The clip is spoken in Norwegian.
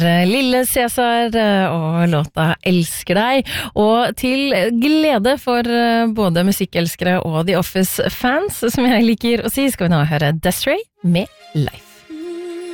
Lille Cæsar og låta Elsker deg, og til glede for både musikkelskere og The Office-fans, som jeg liker å si, skal vi nå høre Desiree med Life.